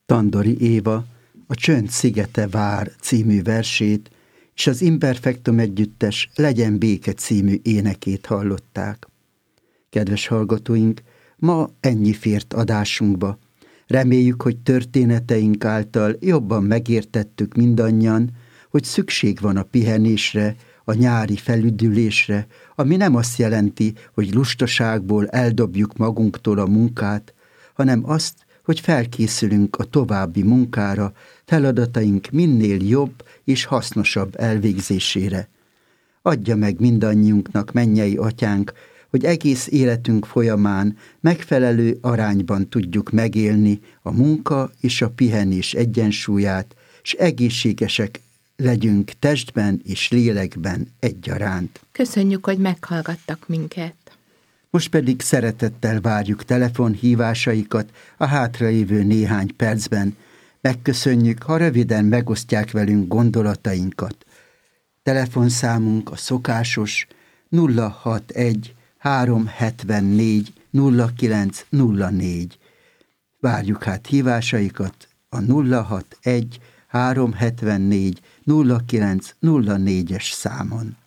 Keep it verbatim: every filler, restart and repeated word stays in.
Tandori Éva a Csönd szigete vár című versét és az Imperfektum együttes Legyen béke című énekét hallották. Kedves hallgatóink, ma ennyi fért adásunkba. Reméljük, hogy történeteink által jobban megértettük mindannyian, hogy szükség van a pihenésre, a nyári felüdülésre, ami nem azt jelenti, hogy lustaságból eldobjuk magunktól a munkát, hanem azt, hogy felkészülünk a további munkára, feladataink minél jobb és hasznosabb elvégzésére. Adja meg mindannyiunknak mennyei Atyánk, hogy egész életünk folyamán megfelelő arányban tudjuk megélni a munka és a pihenés egyensúlyát, és egészségesek legyünk testben és lélekben egyaránt. Köszönjük, hogy meghallgattak minket. Most pedig szeretettel várjuk telefonhívásaikat a hátralévő néhány percben. Megköszönjük, ha röviden megosztják velünk gondolatainkat. Telefonszámunk a szokásos nulla hatvanegy háromszázhetvennégy nulla kilenc nulla négy. Várjuk hát hívásaikat a nulla hatvanegy háromszázhetvennégy nulla kilenc nulla négyes számon.